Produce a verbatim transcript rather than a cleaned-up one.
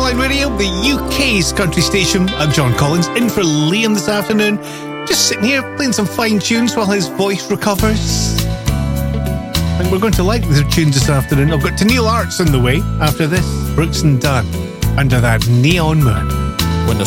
Lifeline Radio, the U K's country station. I'm John Collins, in for Liam this afternoon. Just sitting here playing some fine tunes while his voice recovers. I think we're going to like the tunes this afternoon. I've got Tennille Arts on the way after this. Brooks and Dunn, Under That Neon Moon.